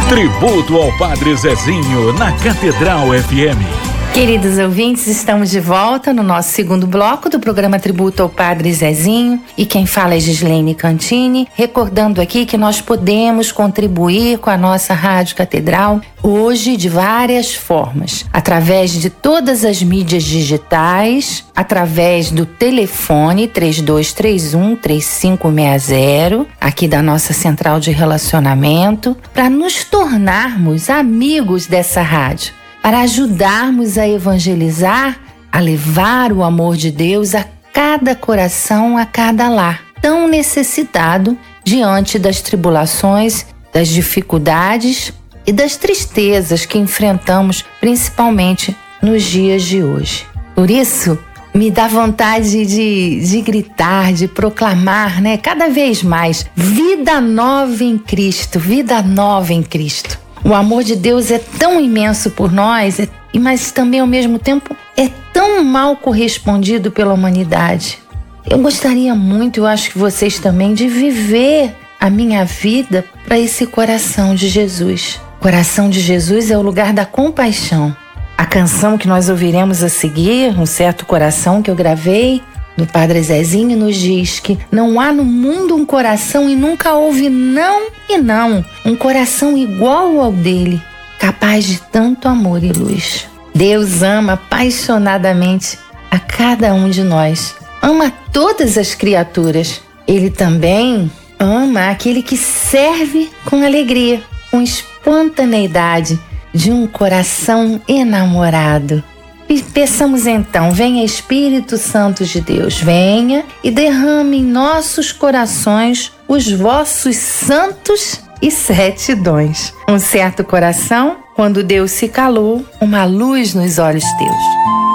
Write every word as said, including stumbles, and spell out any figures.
Tributo ao Padre Zezinho na Catedral F M. Queridos ouvintes, estamos de volta no nosso segundo bloco do programa Tributo ao Padre Zezinho. E quem fala é Gislene Cantini, recordando aqui que nós podemos contribuir com a nossa Rádio Catedral hoje de várias formas. Através de todas as mídias digitais, através do telefone três dois três um, três cinco seis zero, aqui da nossa central de relacionamento, para nos tornarmos amigos dessa rádio, para ajudarmos a evangelizar, a levar o amor de Deus a cada coração, a cada lar, tão necessitado diante das tribulações, das dificuldades e das tristezas que enfrentamos, principalmente nos dias de hoje. Por isso, me dá vontade de, de gritar, de proclamar, né? Cada vez mais, vida nova em Cristo, vida nova em Cristo. O amor de Deus é tão imenso por nós, é, mas também ao mesmo tempo é tão mal correspondido pela humanidade. Eu gostaria muito, eu acho que vocês também, de viver a minha vida para esse coração de Jesus. O coração de Jesus é o lugar da compaixão. A canção que nós ouviremos a seguir, Um Certo Coração, que eu gravei, do Padre Zezinho, nos diz que não há no mundo um coração e nunca houve não e não, um coração igual ao dele, capaz de tanto amor e luz. Deus ama apaixonadamente a cada um de nós, ama todas as criaturas. Ele também ama aquele que serve com alegria, com espontaneidade de um coração enamorado. E peçamos então, venha Espírito Santo de Deus, venha e derrame em nossos corações os vossos santos e sete dons. Um certo coração, quando Deus se calou, uma luz nos olhos teus.